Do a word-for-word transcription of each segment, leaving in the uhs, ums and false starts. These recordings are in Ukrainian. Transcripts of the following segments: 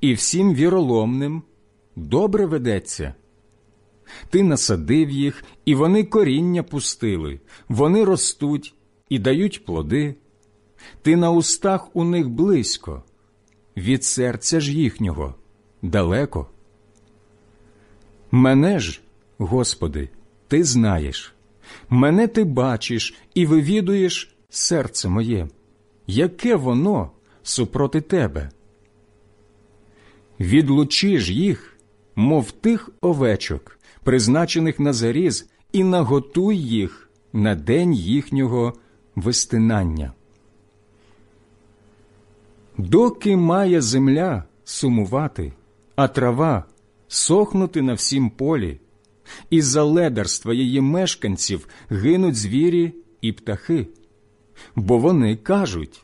і всім віроломним добре ведеться. Ти насадив їх, і вони коріння пустили, вони ростуть і дають плоди. Ти на устах у них близько, від серця ж їхнього далеко. Мене ж, Господи, Ти знаєш, мене Ти бачиш і вивідуєш серце моє, яке воно супроти Тебе. Відлучи ж їх, мов тих овечок, призначених на заріз, і наготуй їх на день їхнього вистинання. Доки має земля сумувати, а трава сохнути на всім полі, із-за ледарства її мешканців гинуть звірі і птахи, бо вони кажуть: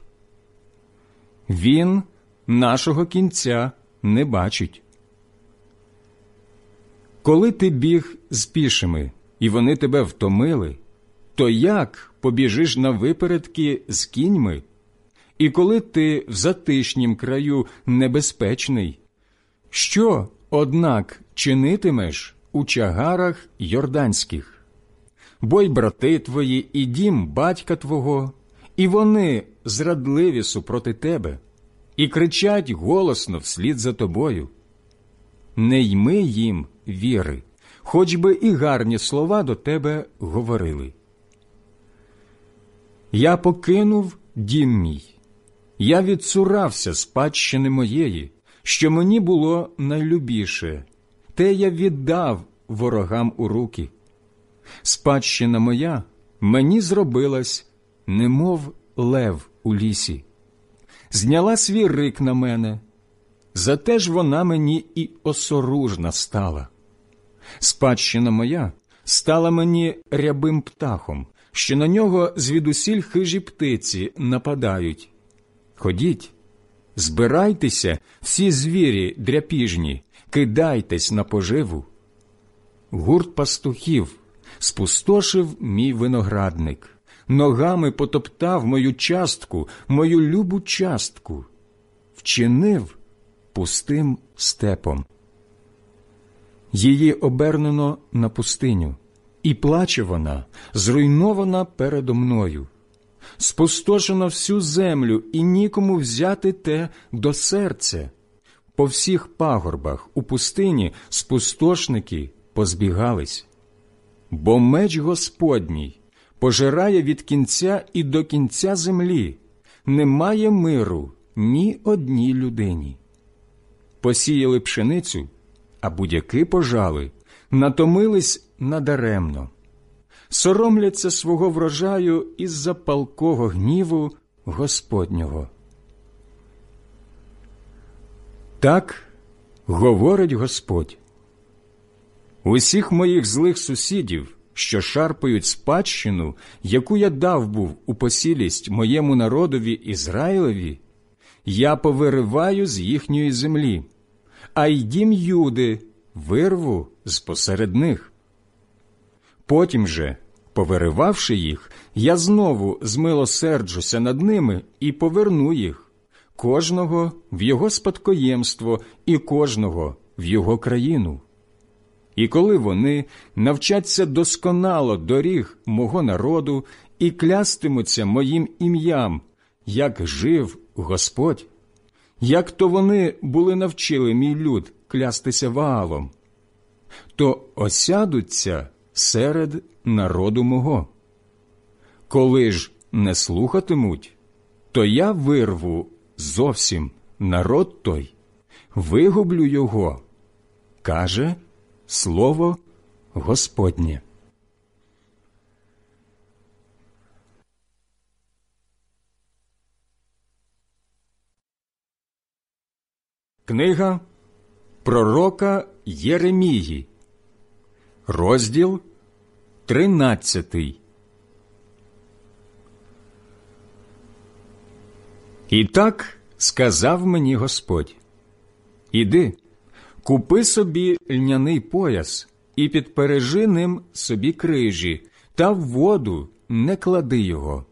«Він нашого кінця не бачить». Коли ти біг з пішими, і вони тебе втомили, то як побіжиш навипередки з кіньми? І коли ти в затишнім краю небезпечний, що, однак, чинитимеш у чагарах йорданських? Бо й брати твої, і дім батька твого, і вони зрадливі супроти тебе, і кричать голосно вслід за тобою. Не йми їм віри, хоч би і гарні слова до тебе говорили. Я покинув дім мій, я відцурався спадщини моєї, що мені було найлюбіше, те я віддав ворогам у руки. Спадщина моя мені зробилась, немов лев у лісі. Зняла свій рик на мене, зате ж вона мені і осоружна стала. Спадщина моя стала мені рябим птахом, що на нього звідусіль хижі птиці нападають. Ходіть, збирайтеся, всі звірі дряпіжні, кидайтесь на поживу. Гурт пастухів спустошив мій виноградник, ногами потоптав мою частку, мою любу частку, вчинив пустим степом. Її обернено на пустиню, і плаче вона, зруйнована передо мною. Спустошено всю землю, і нікому взяти те до серця. По всіх пагорбах у пустині спустошники позбігались. Бо меч Господній пожирає від кінця і до кінця землі, немає миру ні одній людині. Посіяли пшеницю, а будяки пожали, натомились надаремно. Соромляться свого врожаю із-за палкого гніву Господнього. Так говорить Господь: усіх моїх злих сусідів, що шарпають спадщину, яку я дав був у посілість моєму народові Ізраїлеві, я повириваю з їхньої землі, а й дім Юди вирву з-посеред них. Потім же, повиривавши їх, я знову змилосерджуся над ними і поверну їх, кожного в його спадкоємство і кожного в його країну. І коли вони навчаться досконало доріг мого народу і клястимуться моїм ім'ям, як жив Господь, як то вони були навчили мій люд клястися Ваалом, то осядуться серед народу мого. Коли ж не слухатимуть, то я вирву зовсім народ той, вигублю його, каже слово Господнє. Книга пророка Єремії, розділ тринадцятий. І так сказав мені Господь: іди, купи собі льняний пояс і підпережи ним собі крижі, та в воду не клади його.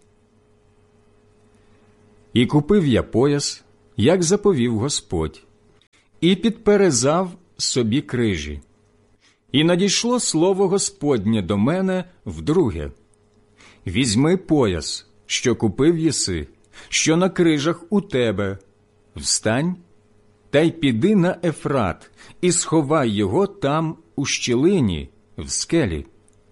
І купив я пояс, як заповів Господь, і підперезав собі крижі. І надійшло слово Господнє до мене вдруге: візьми пояс, що купив єси, що на крижах у тебе, встань, та й піди на Ефрат, і сховай його там у щілині, в скелі.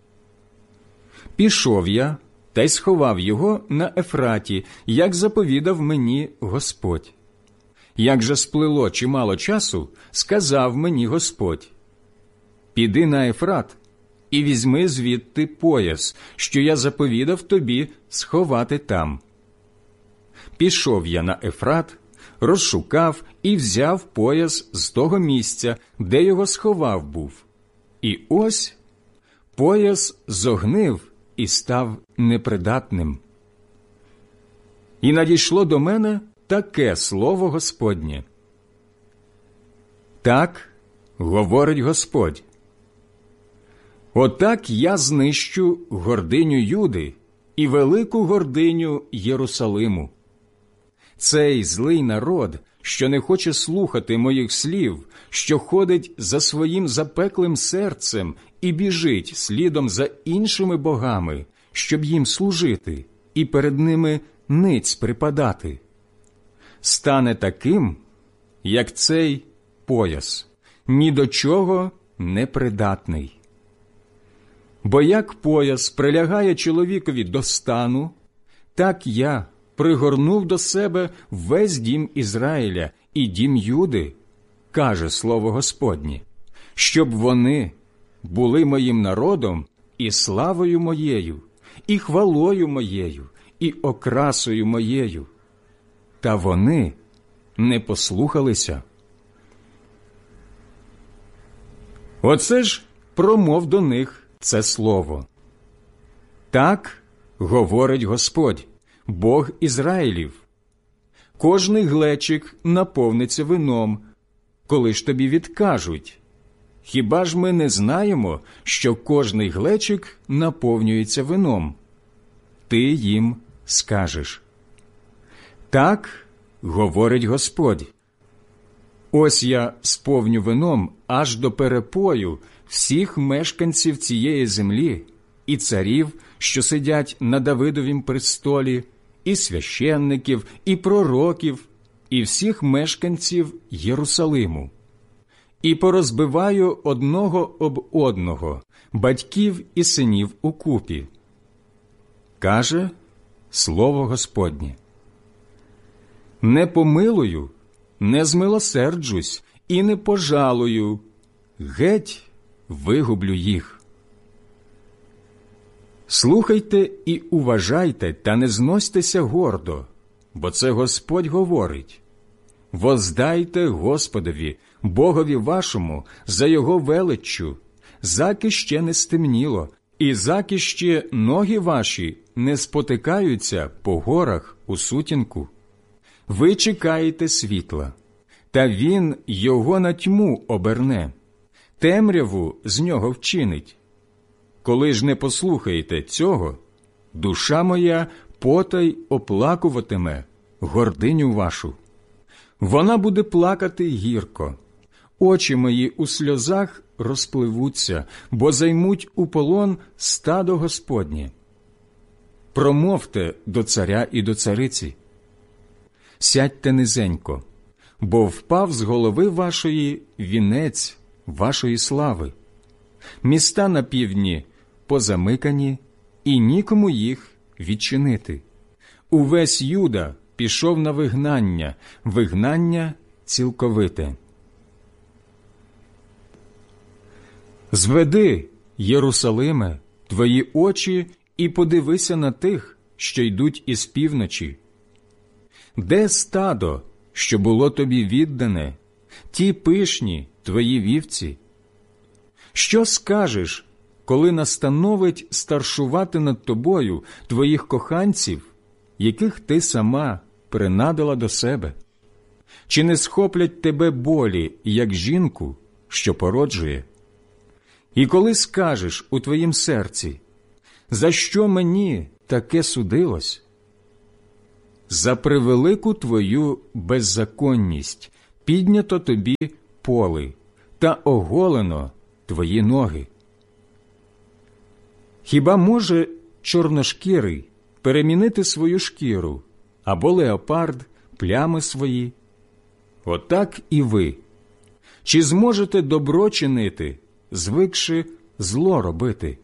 Пішов я, та й сховав його на Ефраті, як заповідав мені Господь. Як же сплило чимало часу, сказав мені Господь: піди на Ефрат і візьми звідти пояс, що я заповідав тобі сховати там. Пішов я на Ефрат, розшукав і взяв пояс з того місця, де його сховав був. І ось пояс зогнив і став непридатним. І надійшло до мене таке слово Господнє: так говорить Господь, отак я знищу гординю Юди і велику гординю Єрусалиму. Цей злий народ, що не хоче слухати моїх слів, що ходить за своїм запеклим серцем і біжить слідом за іншими богами, щоб їм служити і перед ними ниць припадати, стане таким, як цей пояс, ні до чого не придатний. Бо як пояс прилягає чоловікові до стану, так я пригорнув до себе весь дім Ізраїля і дім Юди, каже слово Господнє, щоб вони були моїм народом і славою моєю, і хвалою моєю, і окрасою моєю. Та вони не послухалися. Оце ж промов до них це слово. Так говорить Господь, Бог Ізраїлів. Кожний глечик наповниться вином, коли ж тобі відкажуть: хіба ж ми не знаємо, що кожний глечик наповнюється вином? Ти їм скажеш: так говорить Господь. Ось я сповню вином аж до перепою всіх мешканців цієї землі, і царів, що сидять на Давидовім престолі, і священників, і пророків, і всіх мешканців Єрусалиму. І порозбиваю одного об одного, батьків і синів укупі. Каже слово Господнє. Не помилую, не змилосерджусь і не пожалую, геть вигублю їх. Слухайте і уважайте, та не зносьтеся гордо, бо це Господь говорить. Воздайте Господові, Богові вашому, за Його величчю, заки ще не стемніло, і заки ще ноги ваші не спотикаються по горах у сутінку. Ви чекаєте світла, та він його на тьму оберне, темряву з нього вчинить. Коли ж не послухаєте цього, душа моя потай оплакуватиме гординю вашу. Вона буде плакати гірко, очі мої у сльозах розпливуться, бо займуть у полон стадо Господнє. Промовте до царя і до цариці: сядьте низенько, бо впав з голови вашої вінець вашої слави. Міста на півдні позамикані, і нікому їх відчинити. Увесь Юда пішов на вигнання, вигнання цілковите. Зведи, Єрусалиме, твої очі і подивися на тих, що йдуть із півночі. Де стадо, що було тобі віддане, ті пишні твої вівці? Що скажеш, коли настановить старшувати над тобою твоїх коханців, яких ти сама принадила до себе? Чи не схоплять тебе болі, як жінку, що породжує? І коли скажеш у твоїм серці: за що мені таке судилось? За превелику твою беззаконність піднято тобі поли, та оголено твої ноги. Хіба може чорношкірий перемінити свою шкіру, або леопард плями свої? Отак і ви. Чи зможете добро чинити, звикши зло робити?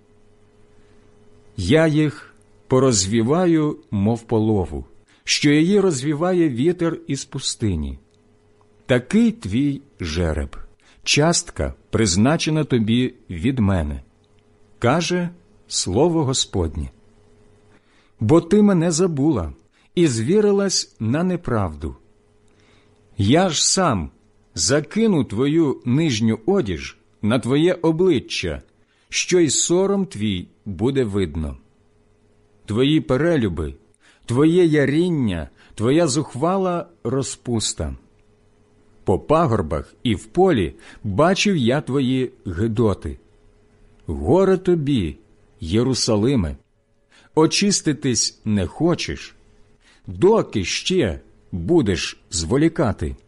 Я їх порозвіваю, мов полову, що її розвіває вітер із пустині. Такий твій жереб, частка, призначена тобі від мене, каже слово Господнє. Бо ти мене забула і звірилась на неправду. Я ж сам закину твою нижню одіж на твоє обличчя, що й сором твій буде видно. Твої перелюби, твоє яріння, твоя зухвала розпуста. По пагорбах і в полі бачив я твої гидоти. Горе тобі, Єрусалиме, очиститись не хочеш, доки ще будеш зволікати?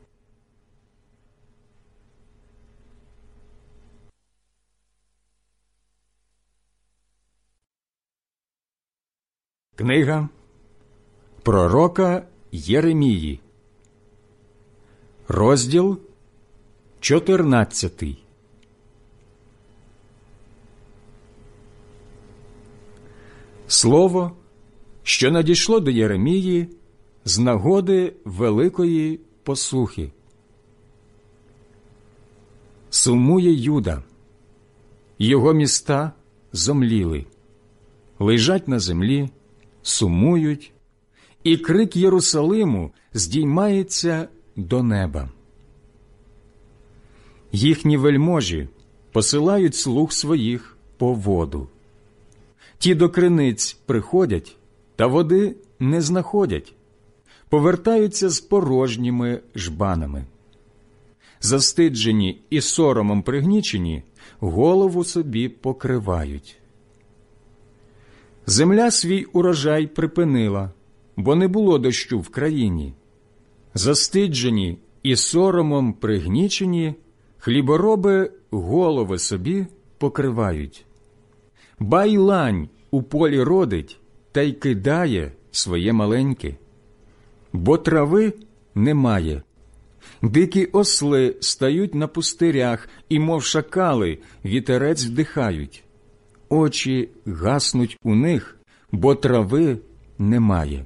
Книга пророка Єремії, розділ чотирнадцятий. Слово, що надійшло до Єремії з нагоди великої посухи. Сумує Юда, його міста зомліли, лежать на землі, сумують, і крик Єрусалиму здіймається до неба. Їхні вельможі посилають слуг своїх по воду. Ті до криниць приходять, та води не знаходять, повертаються з порожніми жбанами. Застиджені і соромом пригнічені, голову собі покривають. Земля свій урожай припинила, бо не було дощу в країні. Застиджені і соромом пригнічені, хлібороби голови собі покривають. Байлань у полі родить та й кидає своє маленьке. Бо трави немає. Дикі осли стають на пустирях, і, мов шакали, вітерець вдихають. Очі гаснуть у них, бо трави немає.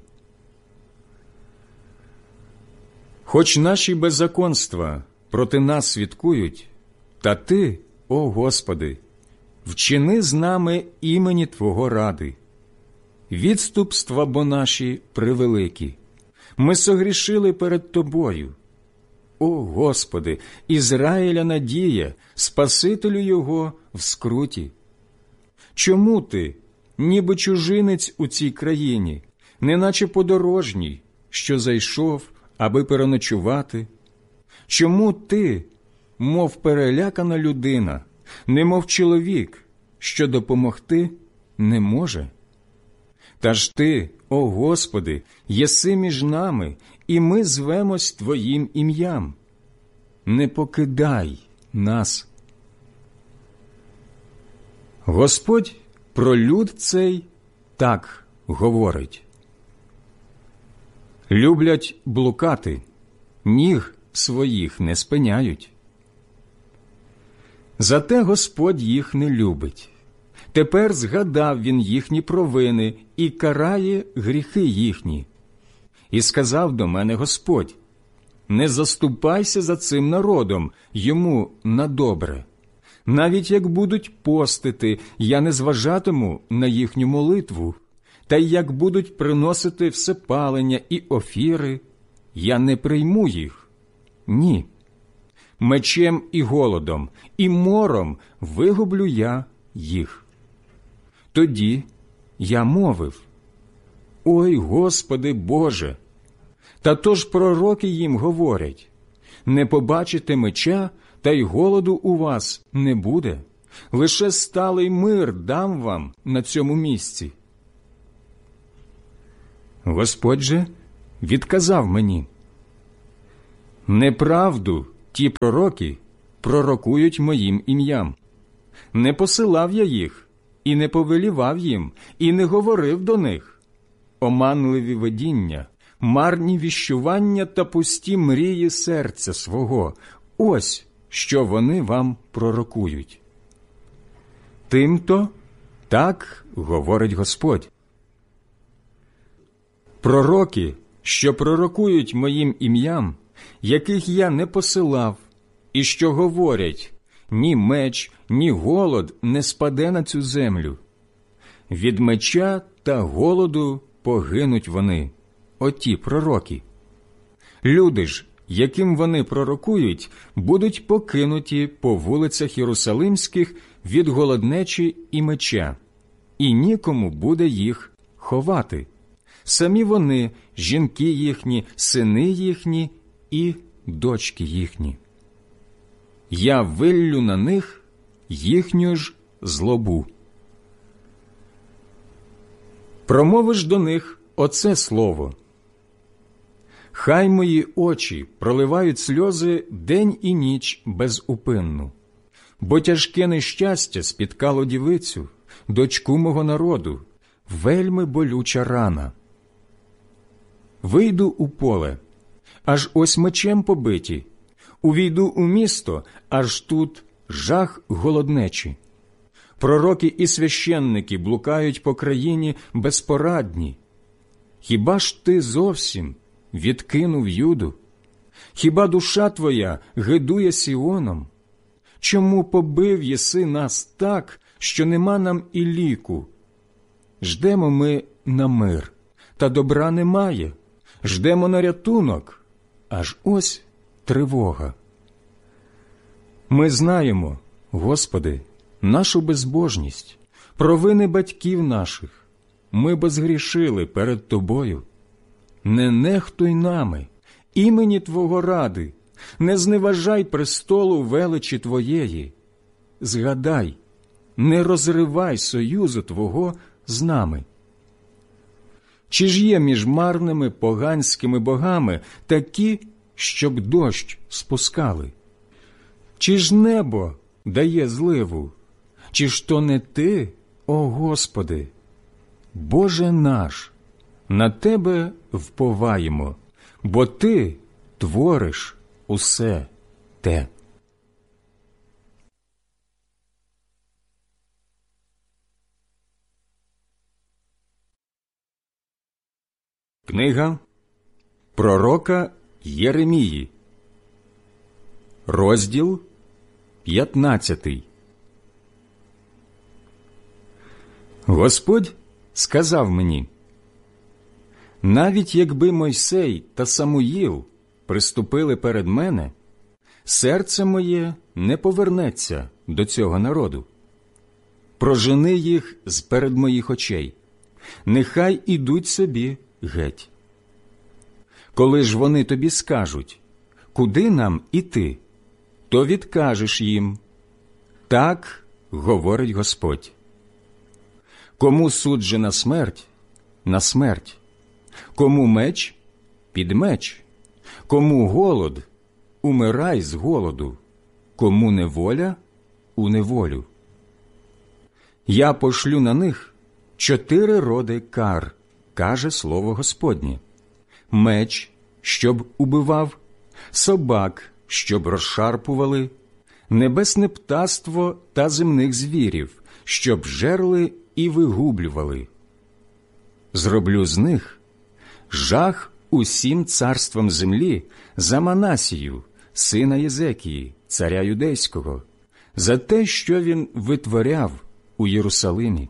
Хоч наші беззаконства проти нас свідкують, та Ти, о Господи, вчини з нами імені Твого ради. Відступства бо наші превеликі. Ми согрішили перед Тобою. О Господи, Ізраїля надія, Спасителю Його в скруті. Чому ти, ніби чужинець у цій країні, неначе подорожній, що зайшов, аби переночувати? Чому ти, мов перелякана людина, немов чоловік, що допомогти не може? Та ж ти, о Господи, єси між нами, і ми звемось Твоїм ім'ям. Не покидай нас. Господь про люд цей так говорить. Люблять блукати, ніг своїх не спиняють. Зате Господь їх не любить. Тепер згадав Він їхні провини і карає гріхи їхні. І сказав до мене Господь: не заступайся за цим народом, йому на добре. Навіть як будуть постити, я не зважатиму на їхню молитву, та й як будуть приносити всепалення і офіри, я не прийму їх. Ні. Мечем і голодом, і мором вигублю я їх. Тоді я мовив: ой, Господи Боже! Та то ж пророки їм говорять: не побачите меча, та й голоду у вас не буде, лише сталий мир дам вам на цьому місці. Господь же відказав мені: неправду ті пророки пророкують моїм ім'ям. Не посилав я їх, і не повелівав їм, і не говорив до них. Оманливі видіння, марні віщування та пусті мрії серця свого – ось що вони вам пророкують. Тимто так говорить Господь. Пророки, що пророкують моїм ім'ям, яких я не посилав, і що говорять, ні меч, ні голод не спаде на цю землю. Від меча та голоду погинуть вони, оті пророки. Люди ж, яким вони пророкують, будуть покинуті по вулицях Єрусалимських від голоднечі і меча, і нікому буде їх ховати. Самі вони, жінки їхні, сини їхні і дочки їхні. Я виллю на них їхню ж злобу. Промовиш до них оце слово. Хай мої очі проливають сльози день і ніч безупинно, бо тяжке нещастя спіткало дівицю, дочку мого народу, вельми болюча рана. Вийду у поле, аж ось мечем побиті, увійду у місто, аж тут жах голоднечі. Пророки і священники блукають по країні безпорадні. Хіба ж ти зовсім відкинув Юду? Хіба душа твоя гидує Сіоном? Чому побив єси нас так, що нема нам і ліку? Ждемо ми на мир, та добра немає. Ждемо на рятунок, аж ось тривога. Ми знаємо, Господи, нашу безбожність, провини батьків наших. Ми безгрішили перед Тобою. Не нехтуй нами, імені Твого ради, не зневажай престолу величі Твоєї. Згадай, не розривай союзу Твого з нами. Чи ж є між марними поганськими богами такі, щоб дощ спускали? Чи ж небо дає зливу? Чи ж то не Ти, о Господи? Боже наш, на Тебе вповаємо, бо Ти твориш усе те. Книга пророка Єремії, розділ п'ятнадцятий. Господь сказав мені: навіть якби Мойсей та Самуїл приступили перед мене, серце моє не повернеться до цього народу. Прожени їх з-перед моїх очей, нехай ідуть собі геть. Коли ж вони тобі скажуть, куди нам іти, то відкажеш їм: так говорить Господь. Кому суджена смерть – на смерть, кому меч – під меч, кому голод – умирай з голоду, кому неволя – у неволю. Я пошлю на них чотири роди кар, каже слово Господнє: меч, щоб убивав, собак, щоб розшарпували, небесне птаство та земних звірів, щоб жерли і вигублювали. Зроблю з них жах усім царствам землі за Манасію, сина Єзекії, царя юдейського, за те, що він витворяв у Єрусалимі.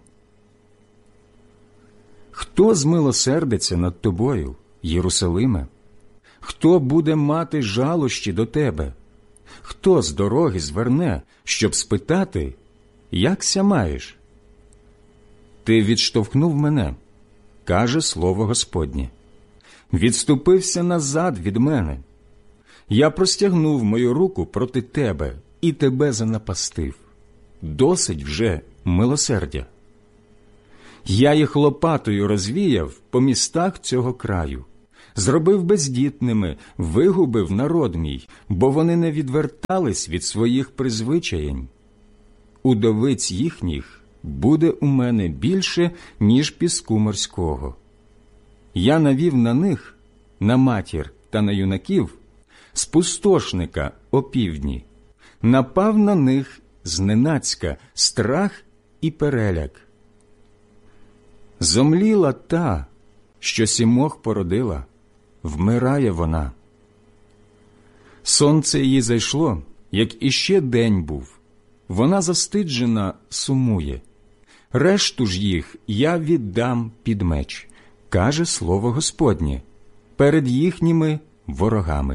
Хто змилосердиться над тобою, Єрусалиме? Хто буде мати жалощі до тебе? Хто з дороги зверне, щоб спитати, якся маєш? Ти відштовхнув мене, каже слово Господнє. Відступився назад від мене. Я простягнув мою руку проти тебе і тебе занапастив. Досить вже милосердя. Я їх лопатою розвіяв по містах цього краю, зробив бездітними, вигубив народ мій, бо вони не відвертались від своїх призвичаєнь. Удовиць їхніх буде у мене більше, ніж піску морського. Я навів на них, на матір та на юнаків, спустошника опівдні, напав на них зненацька страх і переляк. Зомліла та, що сімох породила, вмирає вона. Сонце її зайшло, як іще день був. Вона застиджена сумує. Решту ж їх я віддам під меч, каже слово Господнє, перед їхніми ворогами.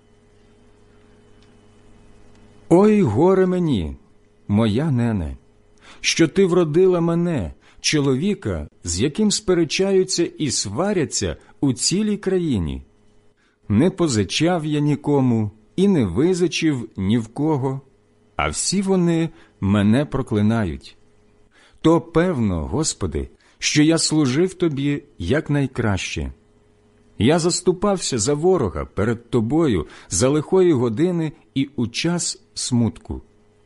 Ой, горе мені, моя нене, що ти вродила мене, чоловіка, з яким сперечаються і сваряться у цілій країні. Не позичав я нікому і не визичив ні в кого, а всі вони мене проклинають. То певно, Господи, що я служив Тобі якнайкраще. Я заступався за ворога перед Тобою за лихої години і у час смутку.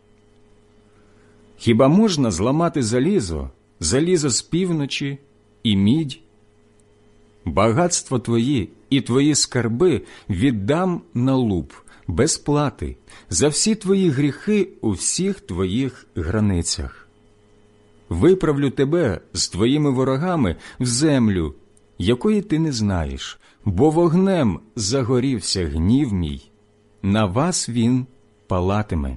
Хіба можна зламати залізо, залізо з півночі і мідь? Багатство Твої і Твої скарби віддам на луп, без плати, за всі Твої гріхи у всіх Твоїх границях. Виправлю Тебе з Твоїми ворогами в землю, якої Ти не знаєш, бо вогнем загорівся гнів мій, на вас він палатиме.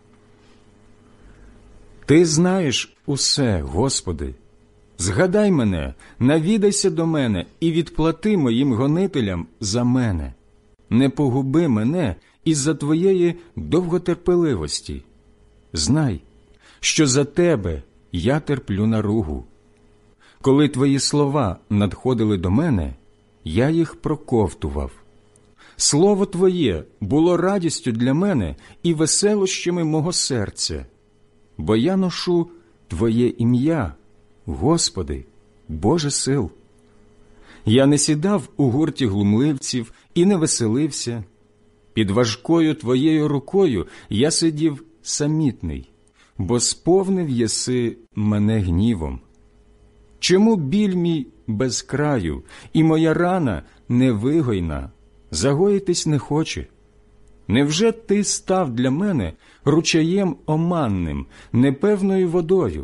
Ти знаєш усе, Господи. Згадай мене, навідайся до мене і відплати моїм гонителям за мене. Не погуби мене із-за Твоєї довготерпеливості. Знай, що за Тебе я терплю наругу. Коли Твої слова надходили до мене, я їх проковтував. Слово Твоє було радістю для мене і веселощами мого серця, бо я ношу Твоє ім'я, Господи, Боже сил. Я не сідав у гурті глумливців і не веселився. Під важкою Твоєю рукою я сидів самітний, бо сповнив єси мене гнівом. Чому біль мій без краю, і моя рана невигойна, загоїтись не хоче? Невже Ти став для мене ручаєм оманним, непевною водою?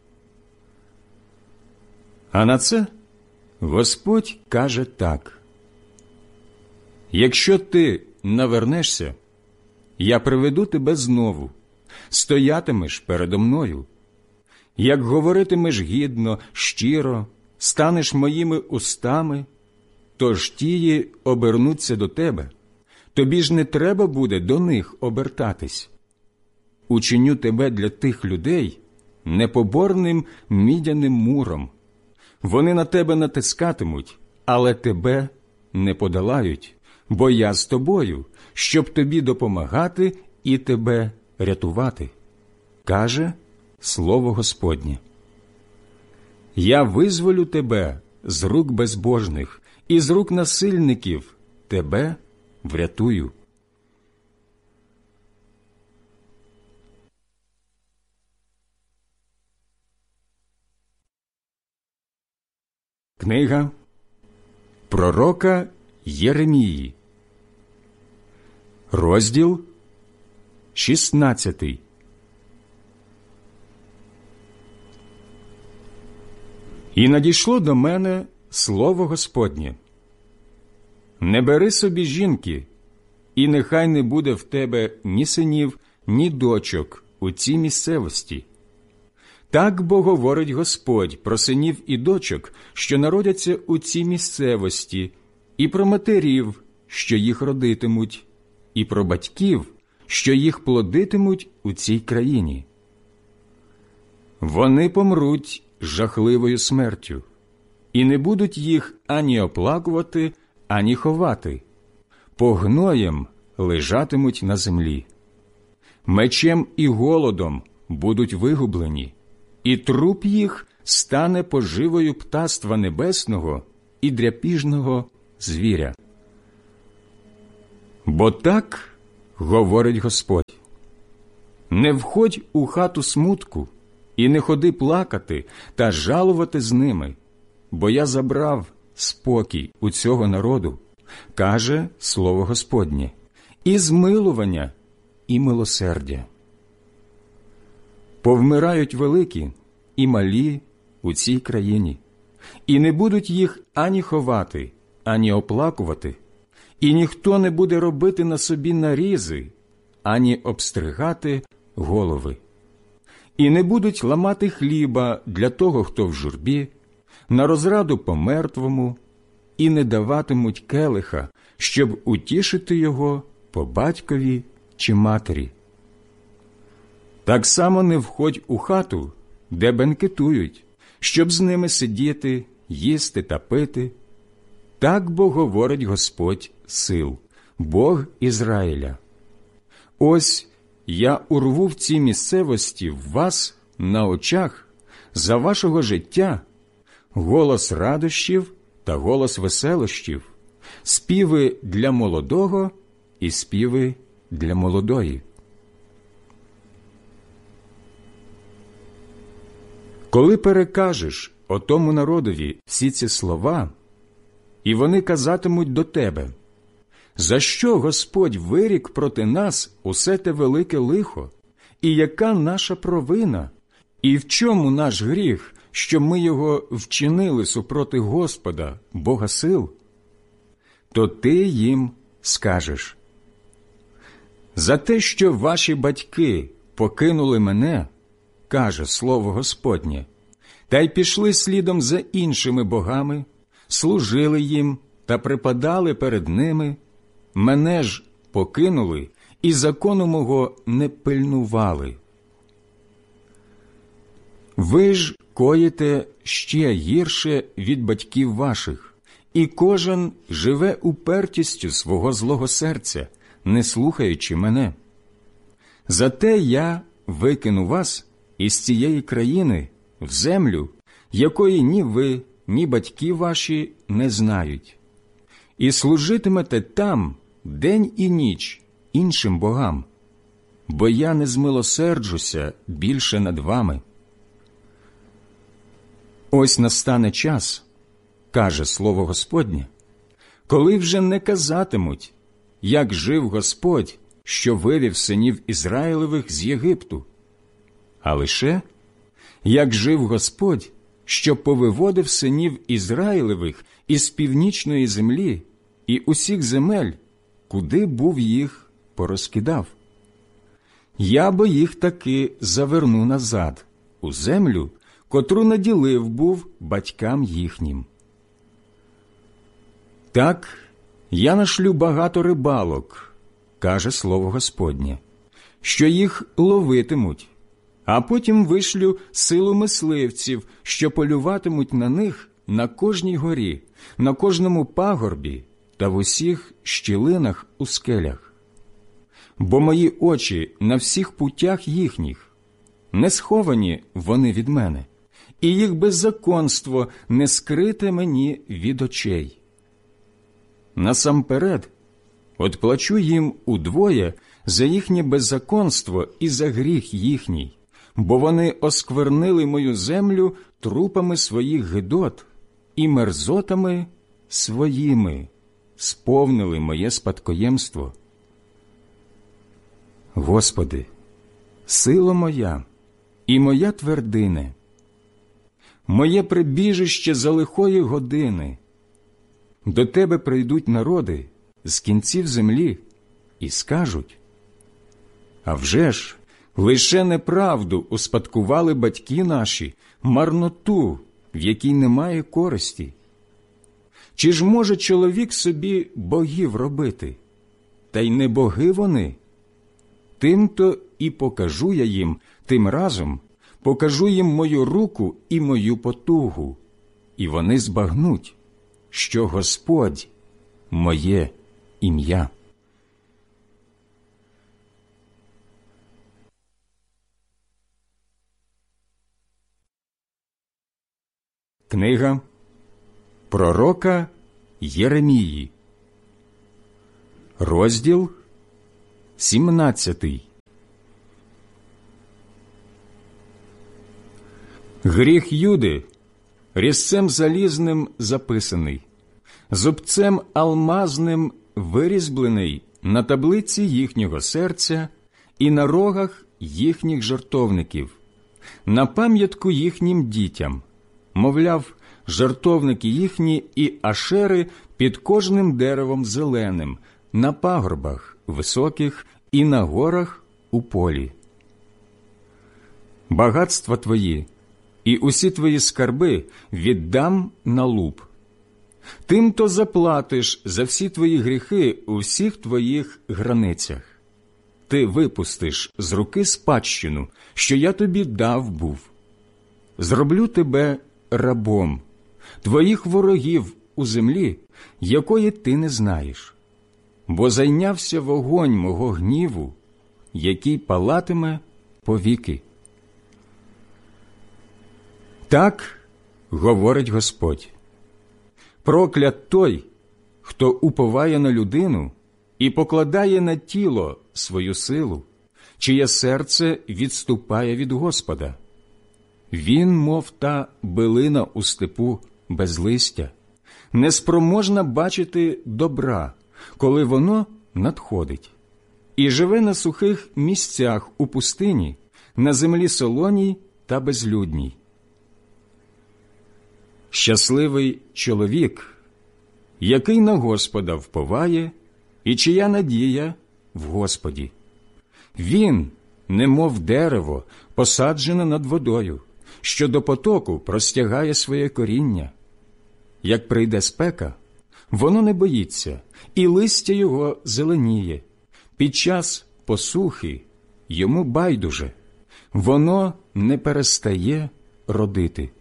А на це Господь каже так: якщо ти навернешся, я приведу тебе знову, стоятимеш передо мною. Як говоритимеш гідно, щиро, станеш моїми устами, то ж тії обернуться до тебе, тобі ж не треба буде до них обертатись. Учиню тебе для тих людей непоборним мідяним муром. Вони на тебе натискатимуть, але тебе не подолають, бо я з тобою, щоб тобі допомагати і тебе рятувати, каже слово Господнє. Я визволю тебе з рук безбожних і з рук насильників тебе врятую. Книга пророка Єремії, розділ шістнадцятий. І надійшло до мене слово Господнє: не бери собі жінки, і нехай не буде в тебе ні синів, ні дочок у цій місцевості. Так бо говорить Господь про синів і дочок, що народяться у цій місцевості, і про матерів, що їх родитимуть, і про батьків, що їх плодитимуть у цій країні. Вони помруть жахливою смертю, і не будуть їх ані оплакувати, ані ховати. Погноєм лежатимуть на землі. Мечем і голодом будуть вигублені, і труп їх стане поживою птаства небесного і дряпіжного звіря. Бо так говорить Господь: не входь у хату смутку і не ходи плакати та жалувати з ними, бо я забрав спокій у цього народу, каже слово Господнє, і змилування, і милосердя. Повмирають великі і малі у цій країні, і не будуть їх ані ховати, ані оплакувати, і ніхто не буде робити на собі нарізи, ані обстригати голови. І не будуть ламати хліба для того, хто в журбі, на розраду помертвому, і не даватимуть келиха, щоб утішити його по батькові чи матері. Так само не входь у хату, де бенкетують, щоб з ними сидіти, їсти та пити. Так бо говорить Господь сил, Бог Ізраїля. Ось я урву в цій місцевості в вас на очах за вашого життя голос радощів та голос веселощів, співи для молодого і співи для молодої. Коли перекажеш отому народові всі ці слова, і вони казатимуть до тебе: за що Господь вирік проти нас усе те велике лихо, і яка наша провина, і в чому наш гріх, що ми його вчинили супроти Господа, Бога сил? То ти їм скажеш: за те, що ваші батьки покинули мене, каже слово Господнє, та й пішли слідом за іншими богами, служили їм та припадали перед ними, мене ж покинули і закону мого не пильнували. Ви ж коїте ще гірше від батьків ваших, і кожен живе упертістю свого злого серця, не слухаючи мене. Зате я викину вас із цієї країни в землю, якої ні ви, ні батьки ваші не знають, і служитимете там день і ніч іншим богам, бо я не змилосерджуся більше над вами. Ось настане час, каже слово Господнє, коли вже не казатимуть, як жив Господь, що вивів синів Ізраїлевих з Єгипту, а лише, як жив Господь, що повиводив синів Ізраїлевих із північної землі і усіх земель, куди був їх порозкидав. Я бо їх таки заверну назад, у землю, котру наділив був батькам їхнім. Так я нашлю багато рибалок, каже слово Господнє, що їх ловитимуть, а потім вишлю силу мисливців, що полюватимуть на них на кожній горі, на кожному пагорбі та в усіх щілинах у скелях. Бо мої очі на всіх путях їхніх, не сховані вони від мене, і їх беззаконство не скрите мені від очей. Насамперед, отплачу їм удвоє за їхнє беззаконство і за гріх їхній, бо вони осквернили мою землю трупами своїх гидот і мерзотами своїми сповнили моє спадкоємство. Господи, сила моя і моя твердине, моє прибіжище за лихої години. До Тебе прийдуть народи з кінців землі і скажуть: а вже ж, лише неправду успадкували батьки наші, марноту, в якій немає користі. Чи ж може чоловік собі богів робити? Та й не боги вони. Тим-то і покажу я їм, тим разом покажу їм мою руку і мою потугу, і вони збагнуть, що Господь – моє ім'я. Книга пророка Єремії. Розділ сімнадцятий. Гріх Юди різцем залізним записаний, зубцем алмазним вирізблений на таблиці їхнього серця і на рогах їхніх жертовників, на пам'ятку їхнім дітям, мовляв, жертовники їхні і ашери під кожним деревом зеленим, на пагорбах високих і на горах у полі. Багатства твої і усі твої скарби віддам на луп. Тим-то заплатиш за всі твої гріхи у всіх твоїх границях. Ти випустиш з руки спадщину, що я тобі дав був. Зроблю тебе рабом, твоїх ворогів у землі, якої ти не знаєш. Бо зайнявся вогонь мого гніву, який палатиме повіки. Так говорить Господь: проклят той, хто уповає на людину і покладає на тіло свою силу, чиє серце відступає від Господа. Він, мов та билина у степу без листя, неспроможна бачити добра, коли воно надходить, і живе на сухих місцях у пустині, на землі солоній та безлюдній. Щасливий чоловік, який на Господа вповає, і чия надія в Господі. Він, немов дерево, посаджене над водою, що до потоку простягає своє коріння. Як прийде спека, воно не боїться, і листя його зеленіє. Під час посухи йому байдуже, воно не перестає родити.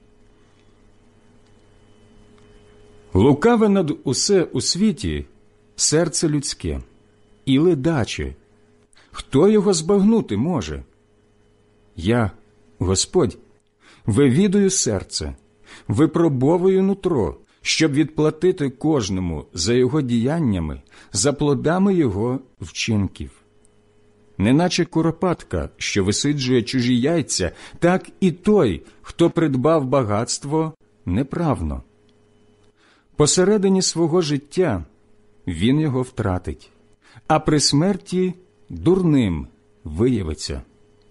Лукаве над усе у світі серце людське, і ледаче. Хто його збагнути може? Я, Господь, вивідую серце, випробовую нутро, щоб відплатити кожному за його діяннями, за плодами його вчинків. Неначе куропатка, що висиджує чужі яйця, так і той, хто придбав багатство неправно. Посередині свого життя він його втратить, а при смерті дурним виявиться.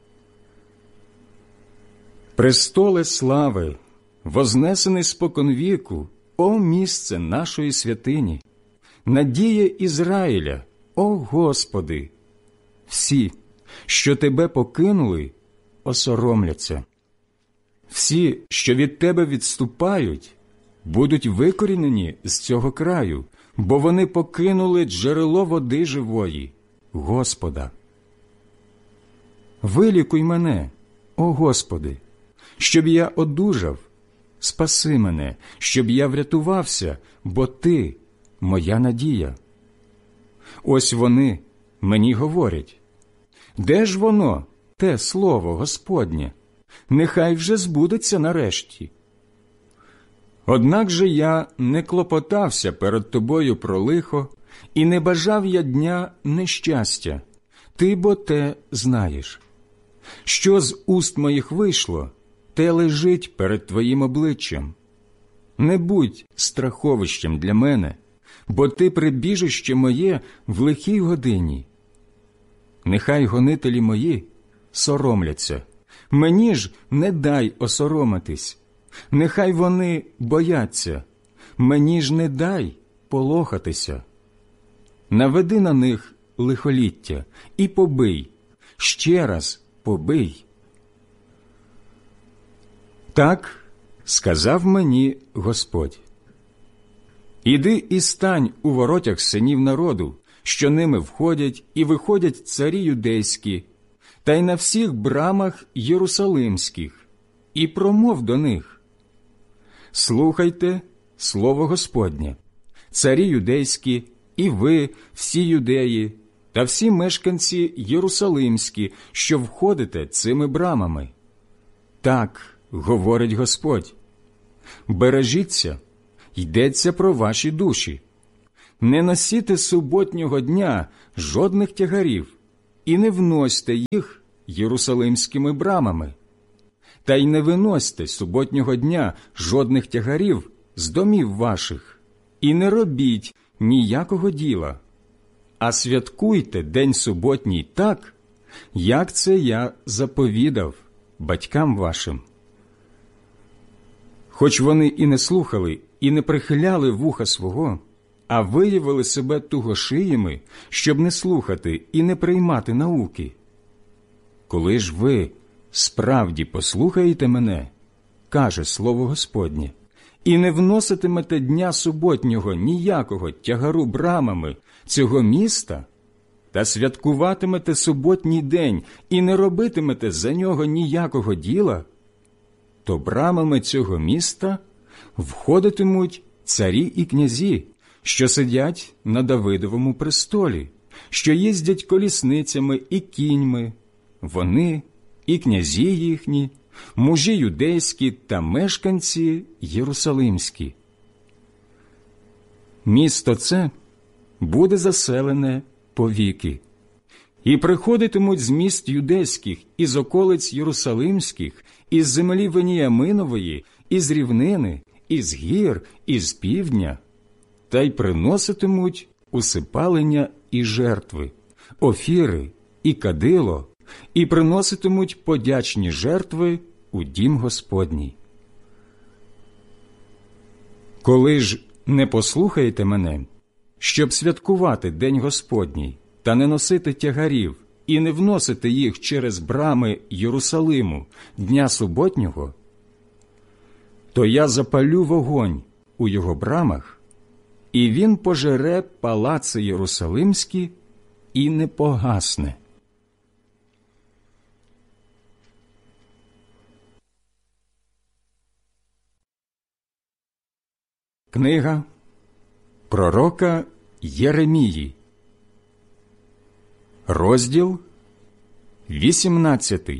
Престоле слави, вознесений споконвіку, о місце нашої святині, надія Ізраїля, о Господи! Всі, що Тебе покинули, осоромляться. Всі, що від Тебе відступають, будуть викорінені з цього краю, бо вони покинули джерело води живої, Господа. Вилікуй мене, о Господи, щоб я одужав, спаси мене, щоб я врятувався, бо Ти – моя надія. Ось вони мені говорять: де ж воно, те слово Господнє? Нехай вже збудеться нарешті. Однак же я не клопотався перед Тобою про лихо, і не бажав я дня нещастя. Ти бо те знаєш. Що з уст моїх вийшло, те лежить перед Твоїм обличчям. Не будь страховищем для мене, бо Ти прибіжище моє в лихій годині. Нехай гонителі мої соромляться, мені ж не дай осоромитись. Нехай вони бояться, мені ж не дай полохатися. Наведи на них лихоліття і побий, ще раз побий. Так сказав мені Господь: іди і стань у воротях синів народу, що ними входять і виходять царі юдейські, та й на всіх брамах єрусалимських, і промов до них: слухайте слово Господнє, царі юдейські, і ви, всі юдеї, та всі мешканці єрусалимські, що входите цими брамами. Так говорить Господь: бережіться, йдеться про ваші душі. Не носіте суботнього дня жодних тягарів і не вносьте їх єрусалимськими брамами. Та й не виносьте суботнього дня жодних тягарів з домів ваших і не робіть ніякого діла, а святкуйте день суботній так, як це я заповідав батькам вашим. Хоч вони і не слухали, і не прихиляли вуха свого, а виявили себе тугошиями, щоб не слухати і не приймати науки. Коли ж ви справді послухаєте мене, каже слово Господнє, і не вноситимете дня суботнього ніякого тягару брамами цього міста, та святкуватимете суботній день і не робитимете за нього ніякого діла, то брамами цього міста входитимуть царі і князі, що сидять на Давидовому престолі, що їздять колісницями і кіньми, вони і князі їхні, мужі юдейські та мешканці єрусалимські. Місто це буде заселене повіки, і приходитимуть з міст юдейських, із околиць єрусалимських, із землі Веніяминової, із рівнини, із гір, із півдня, та й приноситимуть усипалення і жертви, офіри і кадило, і приноситимуть подячні жертви у дім Господній. Коли ж не послухаєте мене, щоб святкувати День Господній, та не носити тягарів і не вносити їх через брами Єрусалиму дня суботнього, то я запалю вогонь у його брамах, і він пожере палаци єрусалимські і не погасне. Книга пророка Єремії, розділ вісімнадцятий.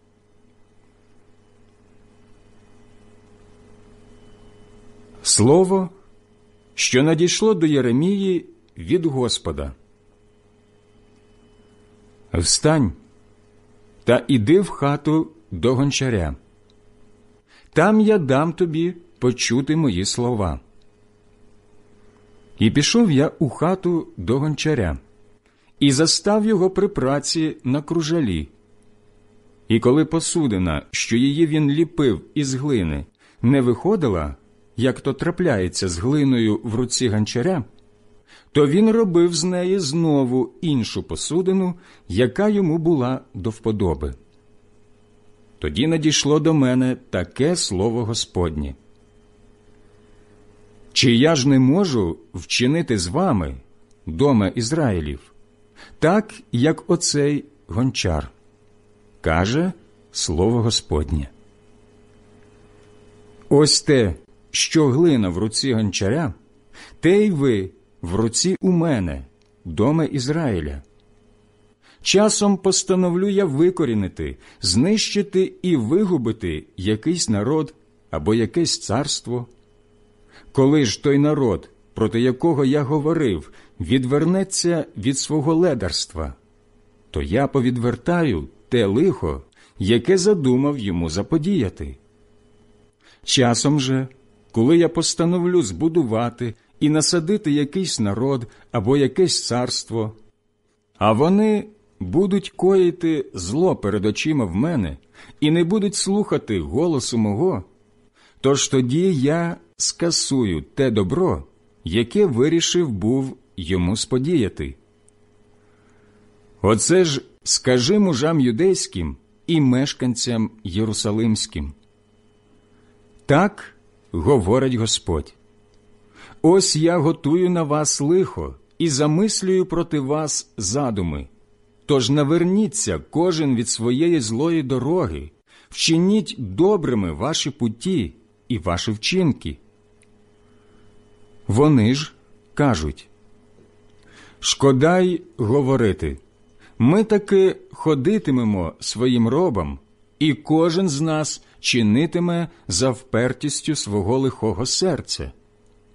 Слово, що надійшло до Єремії від Господа. Встань та іди в хату до гончаря. Там я дам тобі почути мої слова. І пішов я у хату до гончаря, і застав його при праці на кружалі. І коли посудина, що її він ліпив із глини, не виходила, як то трапляється з глиною в руці гончаря, то він робив з неї знову іншу посудину, яка йому була до вподоби. Тоді надійшло до мене таке слово Господнє. Чи я ж не можу вчинити з вами, доме Ізраїлів, так, як оцей гончар? Каже слово Господнє. Ось те, що глина в руці гончаря, те й ви в руці у мене, доме Ізраїля. Часом постановлю я викорінити, знищити і вигубити якийсь народ або якесь царство. Коли ж той народ, проти якого я говорив, відвернеться від свого ледарства, то я повідвертаю те лихо, яке задумав йому заподіяти. Часом же, коли я постановлю збудувати і насадити якийсь народ або якесь царство, а вони будуть коїти зло перед очима в мене і не будуть слухати голосу мого, тож тоді я скасую те добро, яке вирішив був йому сподіяти. Оце ж скажи мужам юдейським і мешканцям єрусалимським. Так говорить Господь. Ось я готую на вас лихо і замислюю проти вас задуми. Тож наверніться кожен від своєї злої дороги, вчиніть добрими ваші путі і ваші вчинки. Вони ж кажуть, шкода й говорити, ми таки ходитимемо своїм робом, і кожен з нас чинитиме за впертістю свого лихого серця.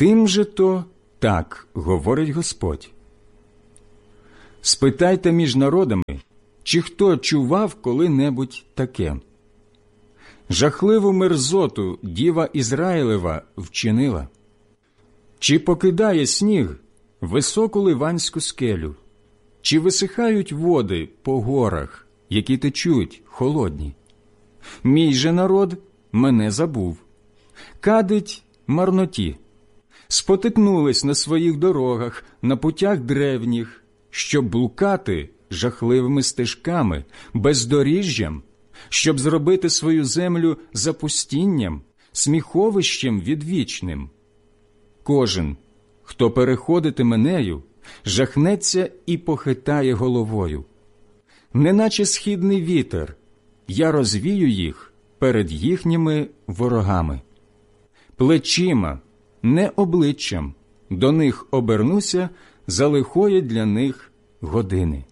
Тим же то так говорить Господь. Спитайте між народами, чи хто чував коли-небудь таке. Жахливу мерзоту діва Ізраїлева вчинила. Чи покидає сніг високу ливанську скелю, чи висихають води по горах, які течуть холодні? Мій же народ мене забув, кадить марноті, спотикнулись на своїх дорогах, на путях древніх, щоб блукати жахливими стежками, бездоріжжям, щоб зробити свою землю запустінням, сміховищем відвічним. Кожен, хто переходитиме нею, жахнеться і похитає головою. Неначе східний вітер, я розвію їх перед їхніми ворогами. Плечима, не обличчям, до них обернуся за лихої для них години.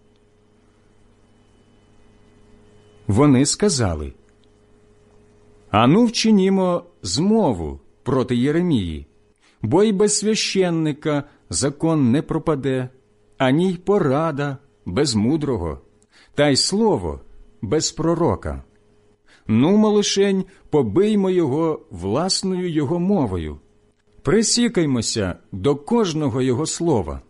Вони сказали: «Ану, вчинімо змову проти Єремії, бо й без священника закон не пропаде, ані й порада без мудрого, та й слово без пророка. Нумо лишень побиймо його власною його мовою, присікаймося до кожного його слова.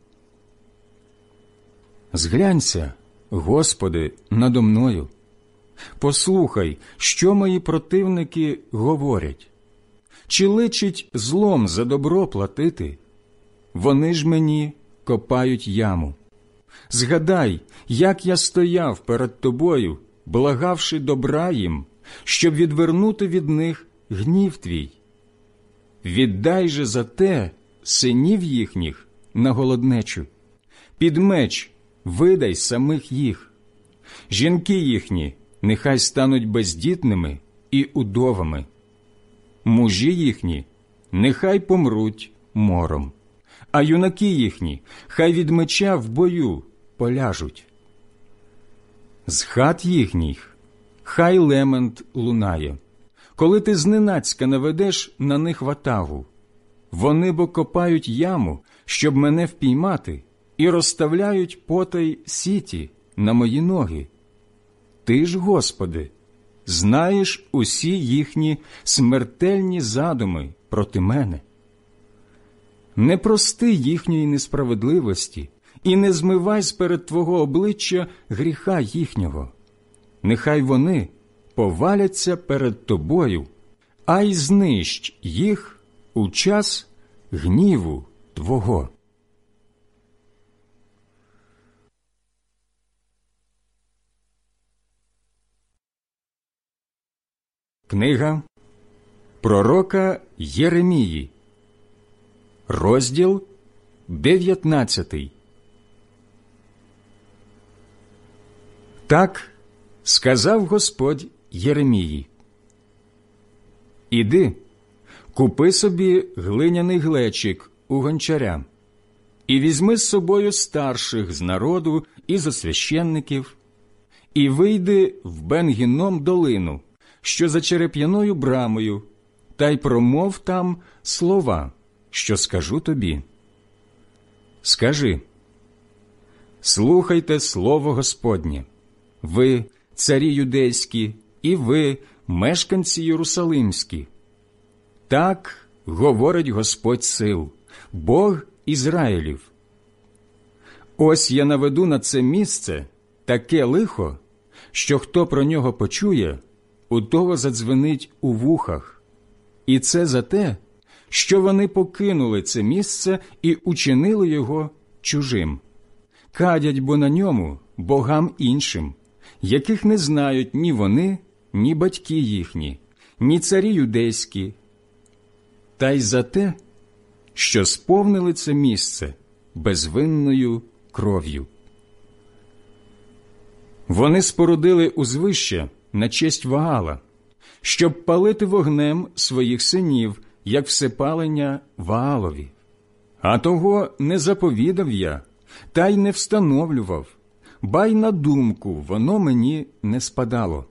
Зглянься, Господи, надо мною. Послухай, що мої противники говорять. Чи личить злом за добро платити? Вони ж мені копають яму. Згадай, як я стояв перед тобою, благавши добра їм, щоб відвернути від них гнів твій. Віддай же за те синів їхніх на голоднечу. Під меч видай самих їх. Жінки їхні нехай стануть бездітними і удовами. Мужі їхні нехай помруть мором, а юнаки їхні хай від меча в бою поляжуть. З хат їхніх хай лемент лунає, коли ти зненацька наведеш на них ватагу. Вони бо копають яму, щоб мене впіймати, і розставляють потай сіті на мої ноги. Ти ж, Господи, знаєш усі їхні смертельні задуми проти мене. Не прости їхньої несправедливості і не змивай сперед Твого обличчя гріха їхнього. Нехай вони поваляться перед Тобою, а й знищ їх у час гніву Твого. Книга пророка Єремії, розділ дев'ятнадцятий. Так сказав Господь Єремії: «Іди, купи собі глиняний глечик у гончаря, і візьми з собою старших з народу і зо священників, і вийди в Бен-Гінном долину, що за череп'яною брамою, та й промов там слова, що скажу тобі. Скажи: слухайте слово Господнє, ви, царі юдейські, і ви, мешканці єрусалимські. Так говорить Господь сил, Бог Ізраїлів. Ось я наведу на це місце таке лихо, що хто про нього почує, у того задзвенить у вухах. І це за те, що вони покинули це місце і учинили його чужим. Кадять бо на ньому богам іншим, яких не знають ні вони, ні батьки їхні, ні царі юдейські. Та й за те, що сповнили це місце безвинною кров'ю. Вони спорудили узвище на честь Ваала, щоб палити вогнем своїх синів, як всепалення Ваалові. А того не заповідав я, та й не встановлював, ба й на думку воно мені не спадало.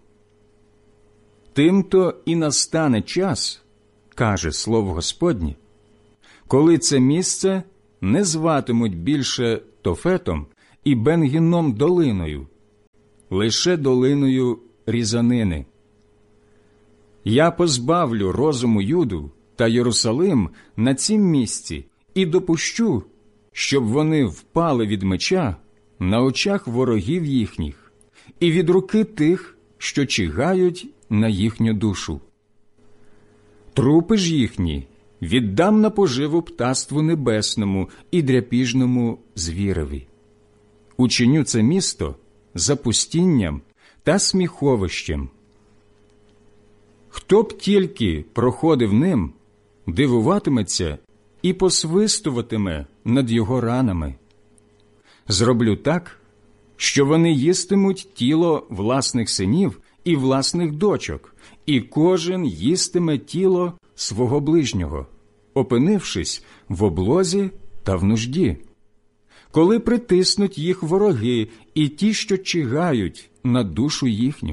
Тимто і настане час, каже слово Господнє, коли це місце не зватимуть більше Тофетом і Бен-Гінном долиною, лише долиною різанини. Я позбавлю розуму Юду та Єрусалим на цім місці і допущу, щоб вони впали від меча на очах ворогів їхніх і від руки тих, що чигають на їхню душу. Трупи ж їхні віддам на поживу птаству небесному і дряпіжному звіреві. Учиню це місто запустінням та сміховищем. Хто б тільки проходив ним, дивуватиметься і посвистуватиме над його ранами. Зроблю так, що вони їстимуть тіло власних синів і власних дочок, і кожен їстиме тіло свого ближнього, опинившись в облозі та в нужді. Коли притиснуть їх вороги і ті, що чигають на душу їхню.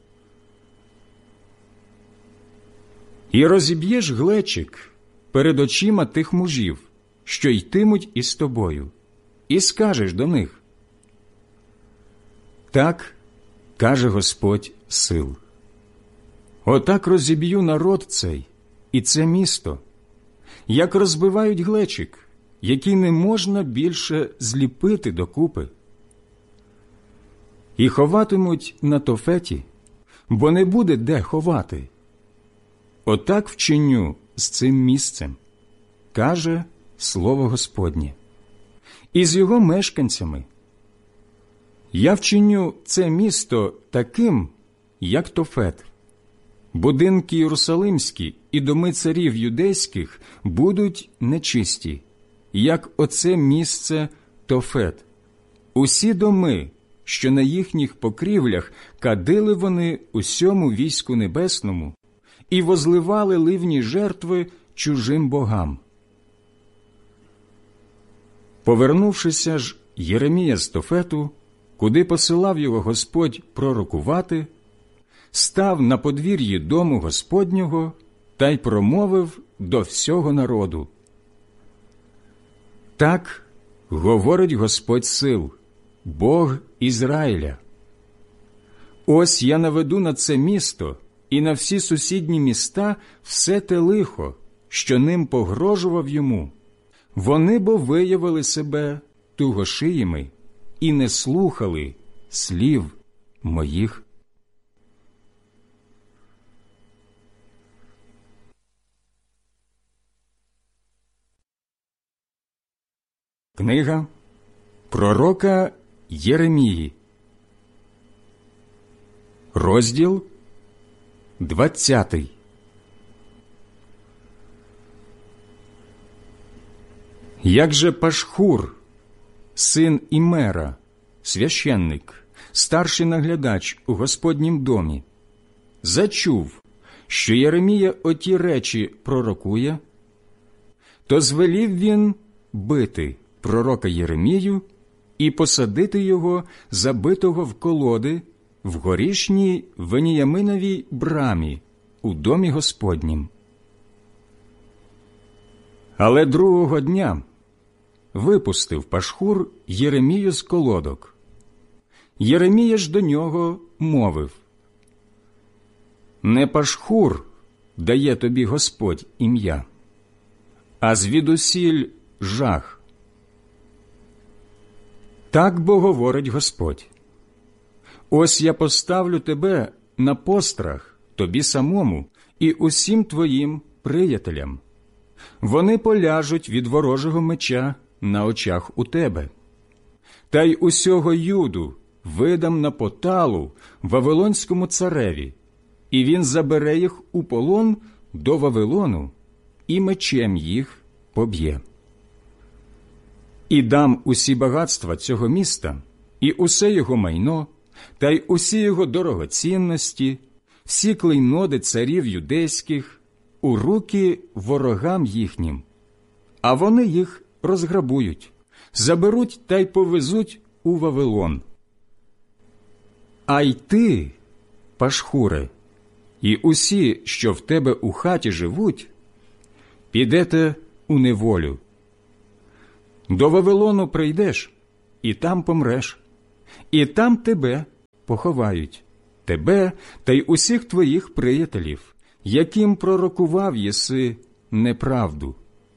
І розіб'єш глечик перед очима тих мужів, що йтимуть із тобою, і скажеш до них: так каже Господь сил. Отак розіб'ю народ цей і це місто, як розбивають глечик, який не можна більше зліпити докупи. І ховатимуть на Тофеті, бо не буде де ховати. Отак вчиню з цим місцем, каже слово Господнє, і з його мешканцями. Я вчиню це місто таким, як Тофет. Будинки єрусалимські і доми царів юдейських будуть нечисті, як оце місце Тофет. Усі доми, що на їхніх покрівлях кадили вони усьому війську небесному і возливали ливні жертви чужим богам. Повернувшися ж Єремія з Тофету, куди посилав його Господь пророкувати, став на подвір'ї дому Господнього та й промовив до всього народу: так говорить Господь сил, Бог Ізраїля. Ось я наведу на це місто і на всі сусідні міста все те лихо, що ним погрожував йому. Вони бо виявили себе тугошиїми і не слухали слів моїх. Книга пророка Єремії, розділ двадцятий. Як же Пашхур, син Імера, священник, старший наглядач у Господнім домі, зачув, що Єремія оті речі пророкує, то звелів він бити пророка Єремію і посадити його, забитого в колоди, в горішній Веніяминовій брамі у домі Господнім. Але другого дня випустив Пашхур Єремію з колодок. Єремія ж до нього мовив: не Пашхур дає тобі Господь ім'я, а звідусіль жах. Так бо говорить Господь: ось я поставлю тебе на пострах тобі самому і усім твоїм приятелям. Вони поляжуть від ворожого меча на очах у тебе. Та й усього Юду видам на поталу Вавилонському цареві, і він забере їх у полон до Вавилону і мечем їх поб'є. І дам усі багатства цього міста, і усе його майно, та й усі його дорогоцінності, всі клейноди царів юдейських, у руки ворогам їхнім, а вони їх розграбують, заберуть та й повезуть у Вавилон. А й ти, Пашхуре, і усі, що в тебе у хаті живуть, підете у неволю. До Вавилону прийдеш, і там помреш, і там тебе поховають, тебе та й усіх твоїх приятелів, яким пророкував єси неправду.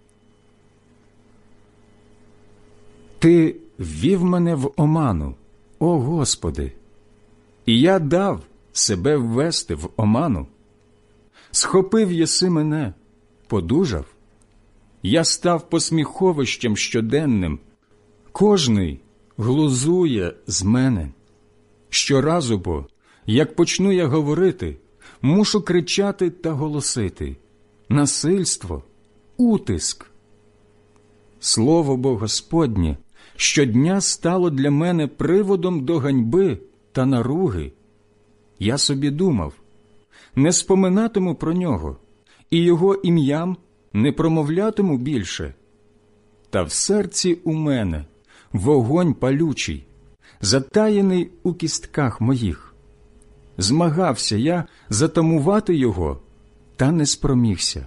Ти ввів мене в оману, о Господи, і я дав себе ввести в оману. Схопив єси мене, подужав, я став посміховищем щоденним, кожний глузує з мене. Щоразу бо, як почну я говорити, мушу кричати та голосити. Насильство, утиск. Слово бо Господнє щодня стало для мене приводом до ганьби та наруги. Я собі думав, не споминатиму про нього, і його ім'ям не промовлятиму більше. Та в серці у мене вогонь палючий, затаєний у кістках моїх. Змагався я затамувати його, та не спромігся.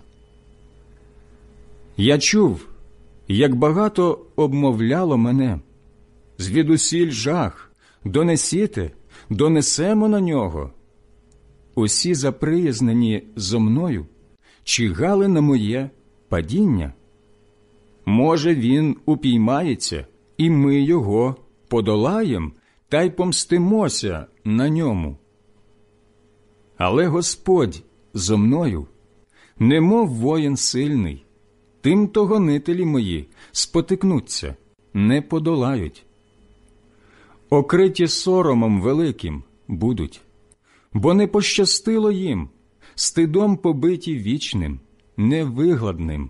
Я чув, як багато обмовляло мене. Звідусіль жах, донесіте, донесемо на нього. Усі заприязнені зо мною чигали на моє падіння. Може, він упіймається, і ми його подолаєм та й помстимося на ньому. Але Господь зо мною, немов воїн сильний, тим-то гонителі мої спотикнуться, не подолають. Окриті соромом великим будуть, бо не пощастило їм, стидом побиті вічним, невигладним.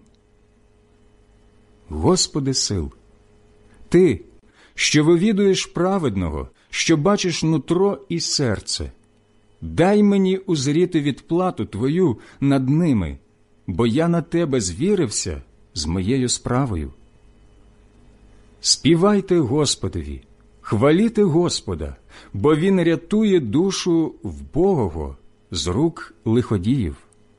Господи сил, Ти, що вивідуєш праведного, що бачиш нутро і серце, дай мені узріти відплату Твою над ними, бо я на Тебе звірився з моєю справою. Співайте Господові, хваліте Господа, бо Він рятує душу вбогого з рук лиходіїв.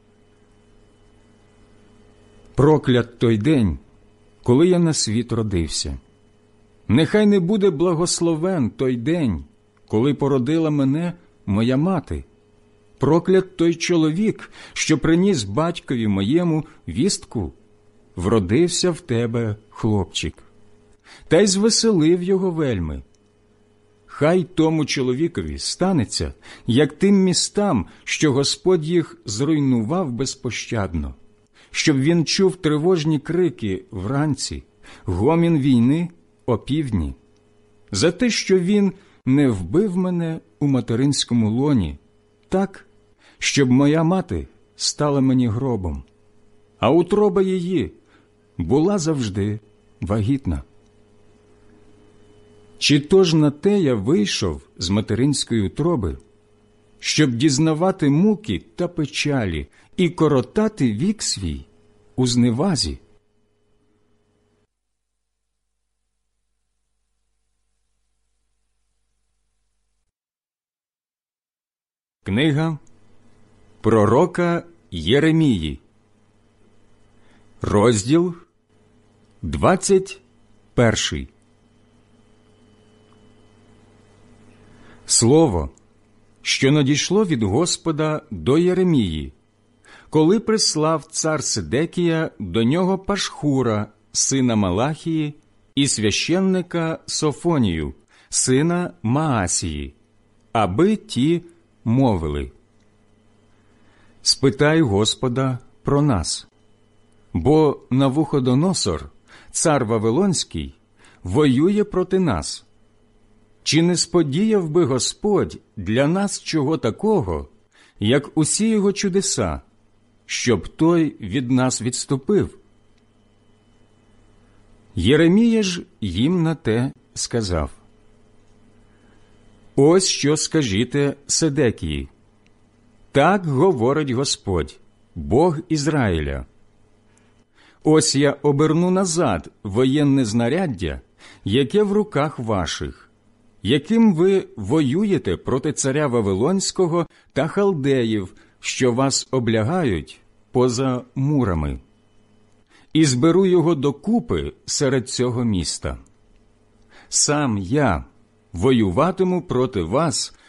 Проклят той день, коли я на світ родився. Нехай не буде благословен той день, коли породила мене моя мати. Проклят той чоловік, що приніс батькові моєму вістку. Вродився в тебе хлопчик. Та й звеселив його вельми. Хай тому чоловікові станеться, як тим містам, що Господь їх зруйнував безпощадно, щоб він чув тривожні крики вранці, гомін війни опівдні, за те, що він не вбив мене у материнському лоні, так, щоб моя мати стала мені гробом, а утроба її була завжди вагітна. Чи то ж на те я вийшов з материнської утроби, щоб дізнавати муки та печалі і коротати вік свій у зневазі? Книга пророка Єремії, розділ двадцять перший. Слово, що надійшло від Господа до Єремії, коли прислав цар Сидекія до нього Пашхура, сина Малахії, і священника Софонію, сина Маасії, аби ті мовили: «Спитай Господа про нас, бо Навуходоносор, цар Вавилонський, воює проти нас. Чи не сподіяв би Господь для нас чого такого, як усі його чудеса, щоб той від нас відступив?» Єремія ж їм на те сказав: «Ось що скажіте Седекії. Так говорить Господь, Бог Ізраїля. Ось я оберну назад воєнне знаряддя, яке в руках ваших, яким ви воюєте проти царя Вавилонського та халдеїв, що вас облягають поза мурами. і зберу його докупи серед цього міста. Сам я воюватиму проти вас